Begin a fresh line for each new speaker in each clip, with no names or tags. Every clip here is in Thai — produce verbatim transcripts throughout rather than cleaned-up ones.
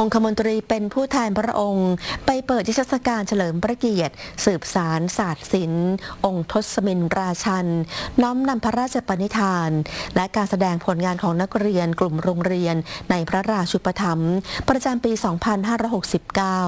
องคมนตรีเป็นผู้แทนพระองค์ไปเปิดนิทรรศการเฉลิมพระเกียรติสืบสารศาสตร์ศิลป์องค์ทศมินราชันน้อมนำพระราชปณิธานและการแสดงผลงานของนักเรียนกลุ่มโรงเรียนในพระราชูปถัมภ์ประจำปี สองพันห้าร้อยหกสิบเก้า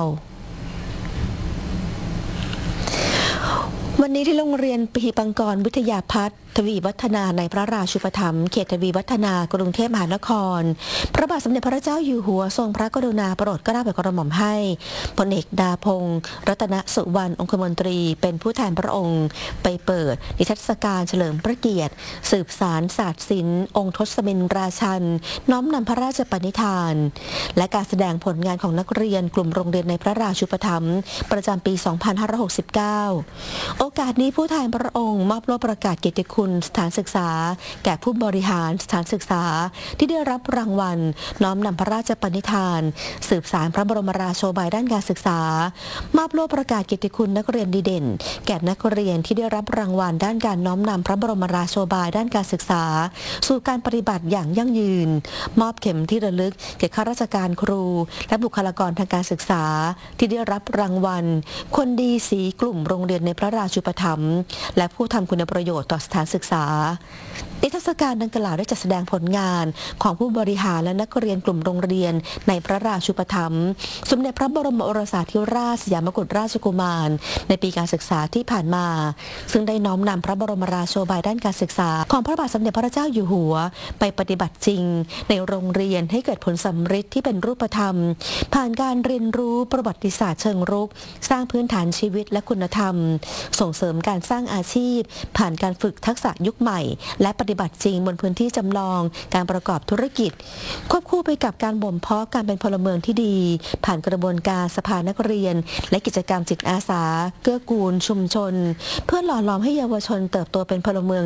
วันนี้ที่โรงเรียนปีปังกรวิทยาพัฒน์ทวีวัฒนาในพระราชูปถัมภ์เขตทวีวัฒนากรุงเทพมหานครพระบาทสมเด็จพระเจ้าอยู่หัวทรงพระกรุณาโปรดเกล้าโปรดกระหม่อมให้พลเอกดาพงศ์รัตนสุวรรณองคมนตรีเป็นผู้แทนพระองค์ไปเปิดนิทรรศการเฉลิมพระเกียรติสืบสารศาสตร์ศิลป์องค์ทศมินราชันน้อมนำพระราชปณิธานและการแสดงผลงานของนักเรียนกลุ่มโรงเรียนในพระราชูปถัมภ์ประจำปี สองพันห้าร้อยหกสิบเก้า โอกาสนี้ผู้แทนพระองค์มอบโล่ประกาศเกียรติคุณสถานศึกษาแก่ผู้บริหารสถานศึกษาที่ได้รับรางวัลน้อมนำพระราชปณิธานสืบสารพระบรมราโชบายด้านการศึกษามอบโล่ประกาศเกียรติคุณนักเรียนดีเด่นแก่นักเรียนที่ได้รับรางวัลด้านการน้อมนำพระบรมราโชบายด้านการศึกษาสู่การปฏิบัติอย่างยั่งยืนมอบเข็มที่ระลึกแก่ข้าราชการครูและบุคลากรทางการศึกษาที่ได้รับรางวัลคนดีสีกลุ่มโรงเรียนในพระราชูปถัมภ์และผู้ทำคุณประโยชน์ต่อสถานศึกษานิทรรศการดังกล่าวได้จัดแสดงผลงานของผู้บริหารและนักเรียนกลุ่มโรงเรียนในพระราชูปถัมภ์สมเด็จพระบรมโอรสาธิราชสยามกุฎราชกุมารในปีการศึกษาที่ผ่านมาซึ่งได้น้อมนำพระบรมราโชบายด้านการศึกษาของพระบาทสมเด็จพระเจ้าอยู่หัวไปปฏิบัติจริงในโรงเรียนให้เกิดผลสำฤทธิ์ที่เป็นรูปธรรมผ่านการเรียนรู้ประวัติศาสตร์เชิงรุกสร้างพื้นฐานชีวิตและคุณธรรมส่งเสริมการสร้างอาชีพผ่านการฝึกทักษะยุคใหม่และปฏิบัติจริงบนพื้นที่จำลองการประกอบธุรกิจควบคู่ไปกับการบ่มเพาะการเป็นพลเมืองที่ดีผ่านกระบวนการสภานักเรียนและกิจกรรมจิตอาสาเกื้อกูลชุมชนเพื่อหล่อหลอมให้เยาวชนเติบโตเป็นพลเมือง